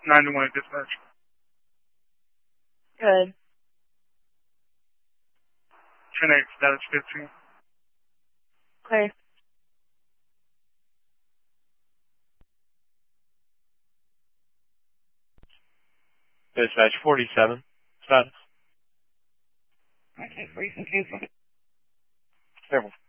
9-1 dispatch. Good. 10-8, status 15. Okay. Dispatch 47, status. Okay, recent cancel. Careful.